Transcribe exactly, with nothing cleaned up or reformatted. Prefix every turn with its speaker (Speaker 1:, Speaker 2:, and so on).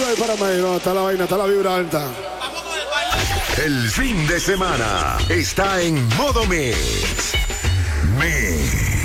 Speaker 1: ahí para mí, no, está la vaina, está la vibra alta.
Speaker 2: El fin de semana está en modo Mix. Mix.